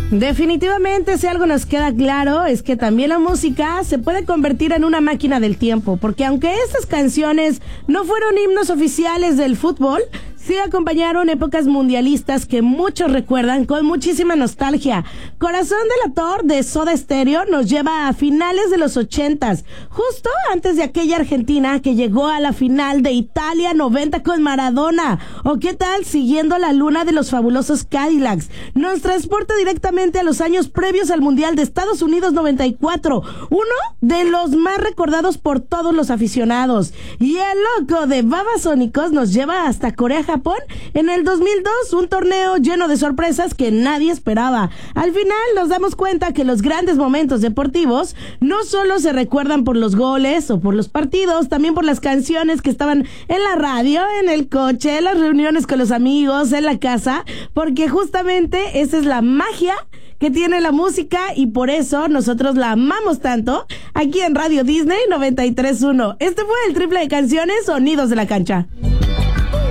Definitivamente, si algo nos queda claro es que también la música se puede convertir en una máquina del tiempo, porque aunque estas canciones no fueron himnos oficiales del fútbol, sí acompañaron épocas mundialistas que muchos recuerdan con muchísima nostalgia. Corazón delator de Soda Stereo nos lleva a finales de los 80s, justo antes de aquella Argentina que llegó a la final de Italia 90 con Maradona. ¿O qué tal Siguiendo la Luna de los Fabulosos Cadillacs? Nos transporta directamente a los años previos al Mundial de Estados Unidos 94, uno de los más recordados por todos los aficionados. Y el loco de Babasónicos nos lleva hasta Corea-Japón en el 2002, un torneo lleno de sorpresas que nadie esperaba. Al final nos damos cuenta que los grandes momentos deportivos no solo se recuerdan por los goles o por los partidos, también por las canciones que estaban en la radio, en el coche, en las reuniones con los amigos, en la casa, porque justamente esa es la magia que tiene la música y por eso nosotros la amamos tanto aquí en Radio Disney 93.1. Este fue el triple de canciones Sonidos de la Cancha.